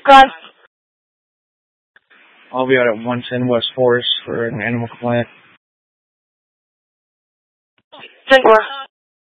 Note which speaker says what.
Speaker 1: Ron,
Speaker 2: I'll be out at 110 West Forest for an animal complaint.
Speaker 1: 10-4.